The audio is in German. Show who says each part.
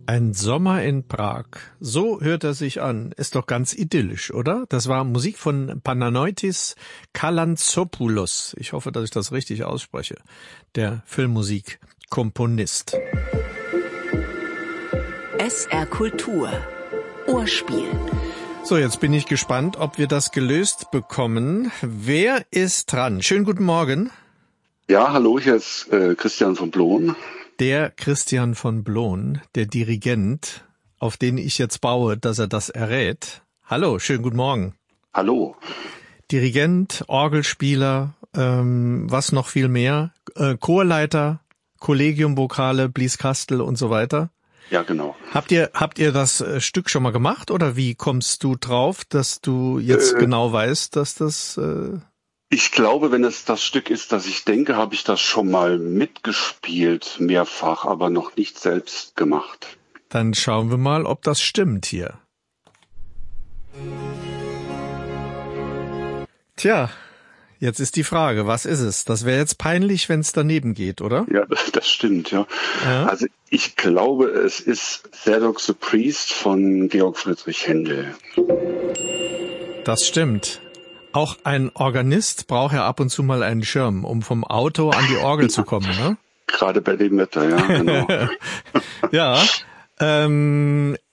Speaker 1: Ein Sommer in Prag. So hört er sich an. Ist doch ganz idyllisch, oder? Das war Musik von Panagiotis Kalantzopoulos. Ich hoffe, dass ich das richtig ausspreche. Der Filmmusikkomponist.
Speaker 2: SR Kultur. Ohrspiel.
Speaker 1: So, jetzt bin ich gespannt, ob wir das gelöst bekommen. Wer ist dran? Schönen guten Morgen.
Speaker 3: Ja, hallo, hier ist Christian von Bloen.
Speaker 1: Der Christian von Bloen, der Dirigent, auf den ich jetzt baue, dass er das errät. Hallo, schönen guten Morgen.
Speaker 3: Hallo.
Speaker 1: Dirigent, Orgelspieler, was noch viel mehr, Chorleiter, Kollegiumvokale, Blieskastel und so weiter.
Speaker 3: Ja, genau.
Speaker 1: Habt ihr das Stück schon mal gemacht oder wie kommst du drauf, dass du jetzt genau weißt, dass das...
Speaker 3: Ich glaube, wenn es das Stück ist, das ich denke, habe ich das schon mal mitgespielt, mehrfach, aber noch nicht selbst gemacht.
Speaker 1: Dann schauen wir mal, ob das stimmt hier. Tja, jetzt ist die Frage, was ist es? Das wäre jetzt peinlich, wenn es daneben geht, oder?
Speaker 3: Ja, das stimmt, ja. Also ich glaube, es ist Zadok the Priest von Georg Friedrich Händel.
Speaker 1: Das stimmt. Auch ein Organist braucht ja ab und zu mal einen Schirm, um vom Auto an die Orgel zu kommen, ne?
Speaker 3: Gerade bei dem Wetter, ja, genau.
Speaker 1: Ja,